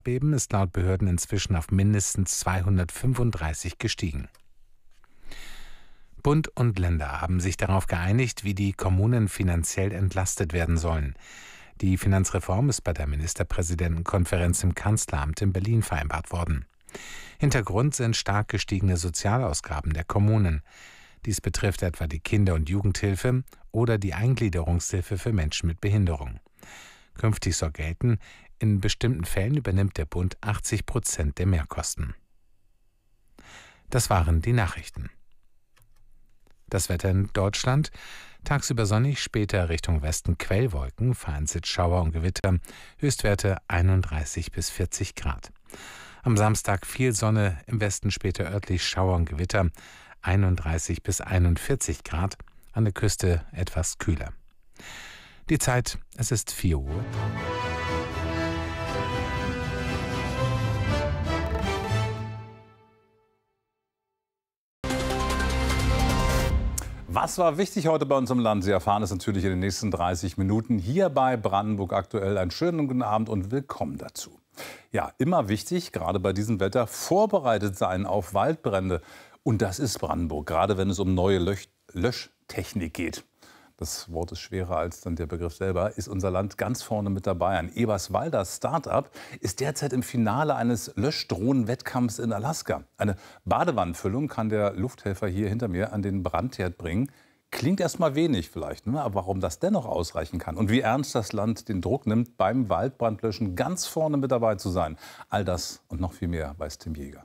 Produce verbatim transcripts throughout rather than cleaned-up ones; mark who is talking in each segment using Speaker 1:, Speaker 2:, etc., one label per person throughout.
Speaker 1: Erdbeben ist laut Behörden inzwischen auf mindestens zweihundertfünfunddreißig gestiegen. Bund und Länder haben sich darauf geeinigt, wie die Kommunen finanziell entlastet werden sollen. Die Finanzreform ist bei der Ministerpräsidentenkonferenz im Kanzleramt in Berlin vereinbart worden. Hintergrund sind stark gestiegene Sozialausgaben der Kommunen. Dies betrifft etwa die Kinder- und Jugendhilfe oder die Eingliederungshilfe für Menschen mit Behinderung. Künftig soll gelten, in bestimmten Fällen übernimmt der Bund achtzig Prozent der Mehrkosten. Das waren die Nachrichten. Das Wetter in Deutschland: tagsüber sonnig, später Richtung Westen Quellwolken, vereinzelt Schauer und Gewitter, Höchstwerte einunddreißig bis vierzig Grad. Am Samstag viel Sonne, im Westen später örtlich Schauer und Gewitter, einunddreißig bis einundvierzig Grad, an der Küste etwas kühler. Die Zeit: es ist vier Uhr.
Speaker 2: Was war wichtig heute bei uns im Land? Sie erfahren es natürlich in den nächsten dreißig Minuten hier bei Brandenburg aktuell. Einen schönen guten Abend und willkommen dazu. Ja, immer wichtig, gerade bei diesem Wetter, vorbereitet sein auf Waldbrände. Und das ist Brandenburg, gerade wenn es um neue Lösch Löschtechnik geht. Das Wort ist schwerer als dann der Begriff selber, ist unser Land ganz vorne mit dabei. Ein Eberswalder Start-up ist derzeit im Finale eines Löschdrohnenwettkampfs in Alaska. Eine Badewannenfüllung kann der Lufthelfer hier hinter mir an den Brandherd bringen. Klingt erstmal wenig vielleicht, ne? Aber warum das dennoch ausreichen kann und wie ernst das Land den Druck nimmt, beim Waldbrandlöschen ganz vorne mit dabei zu sein. All das und noch viel mehr weiß Tim Jäger.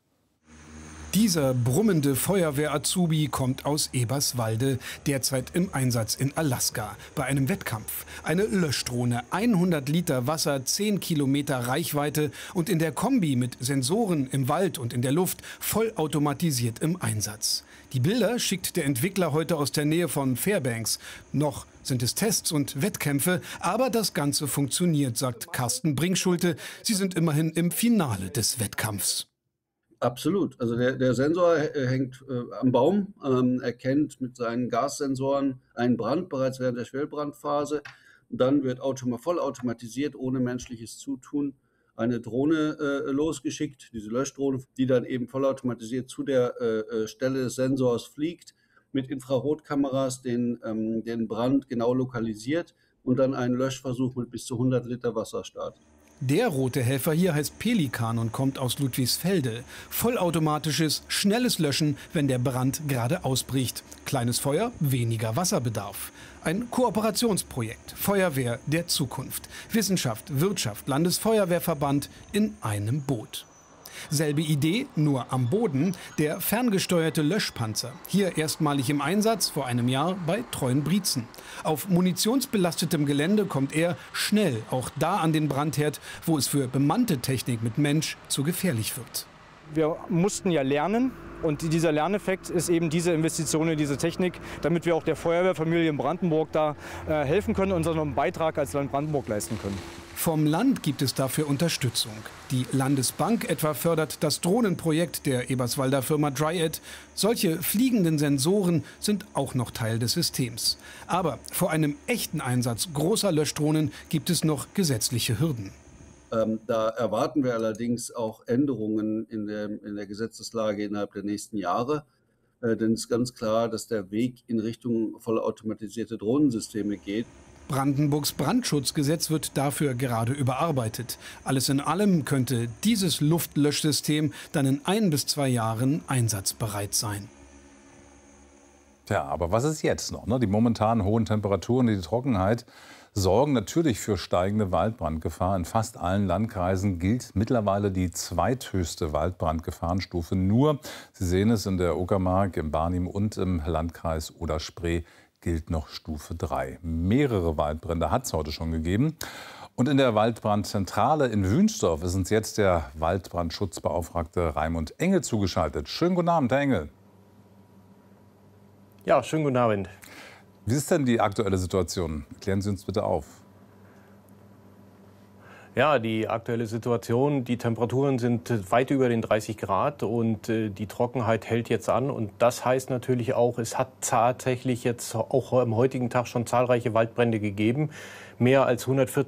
Speaker 3: Dieser brummende Feuerwehr-Azubi kommt aus Eberswalde, derzeit im Einsatz in Alaska, bei einem Wettkampf. Eine Löschdrohne, hundert Liter Wasser, zehn Kilometer Reichweite und in der Kombi mit Sensoren im Wald und in der Luft vollautomatisiert im Einsatz. Die Bilder schickt der Entwickler heute aus der Nähe von Fairbanks. Noch sind es Tests und Wettkämpfe, aber das Ganze funktioniert, sagt Carsten Brinkschulte. Sie sind immerhin im Finale des Wettkampfs.
Speaker 4: Absolut. Also der, der Sensor hängt äh, am Baum, ähm, erkennt mit seinen Gassensoren einen Brand bereits während der Schwellbrandphase. Und dann wird automa vollautomatisiert, ohne menschliches Zutun, eine Drohne äh, losgeschickt, diese Löschdrohne, die dann eben vollautomatisiert zu der äh, Stelle des Sensors fliegt, mit Infrarotkameras den, ähm, den Brand genau lokalisiert und dann einen Löschversuch mit bis zu hundert Liter Wasser startet.
Speaker 3: Der rote Helfer hier heißt Pelikan und kommt aus Ludwigsfelde. Vollautomatisches, schnelles Löschen, wenn der Brand gerade ausbricht. Kleines Feuer, weniger Wasserbedarf. Ein Kooperationsprojekt. Feuerwehr der Zukunft. Wissenschaft, Wirtschaft, Landesfeuerwehrverband in einem Boot. Selbe Idee, nur am Boden, der ferngesteuerte Löschpanzer. Hier erstmalig im Einsatz, vor einem Jahr bei Treuenbrietzen. Auf munitionsbelastetem Gelände kommt er schnell auch da an den Brandherd, wo es für bemannte Technik mit Mensch zu gefährlich wird.
Speaker 5: Wir mussten ja lernen und dieser Lerneffekt ist eben diese Investition in diese Technik, damit wir auch der Feuerwehrfamilie in Brandenburg da äh, helfen können und unseren Beitrag als Land Brandenburg leisten können.
Speaker 3: Vom Land gibt es dafür Unterstützung. Die Landesbank etwa fördert das Drohnenprojekt der Eberswalder Firma Dryad. Solche fliegenden Sensoren sind auch noch Teil des Systems. Aber vor einem echten Einsatz großer Löschdrohnen gibt es noch gesetzliche Hürden.
Speaker 4: Ähm, da erwarten wir allerdings auch Änderungen in der, in der Gesetzeslage innerhalb der nächsten Jahre. Äh, denn es ist ganz klar, dass der Weg in Richtung vollautomatisierte Drohnensysteme geht.
Speaker 3: Brandenburgs Brandschutzgesetz wird dafür gerade überarbeitet. Alles in allem könnte dieses Luftlöschsystem dann in ein bis zwei Jahren einsatzbereit sein.
Speaker 2: Tja, aber was ist jetzt noch? Ne? Die momentanen hohen Temperaturen, die Trockenheit sorgen natürlich für steigende Waldbrandgefahr. In fast allen Landkreisen gilt mittlerweile die zweithöchste Waldbrandgefahrenstufe. Nur, Sie sehen es in der Uckermark, im Barnim und im Landkreis Oder-Spree gilt noch Stufe drei. Mehrere Waldbrände hat es heute schon gegeben. Und in der Waldbrandzentrale in Wünsdorf ist uns jetzt der Waldbrandschutzbeauftragte Raimund Engel zugeschaltet. Schönen guten Abend, Herr Engel.
Speaker 6: Ja, schönen guten Abend.
Speaker 2: Wie ist denn die aktuelle Situation? Klären Sie uns bitte auf.
Speaker 6: Ja, die aktuelle Situation, die Temperaturen sind weit über den dreißig Grad und äh, die Trockenheit hält jetzt an. Und das heißt natürlich auch, es hat tatsächlich jetzt auch am heutigen Tag schon zahlreiche Waldbrände gegeben. Mehr als hundertvierzig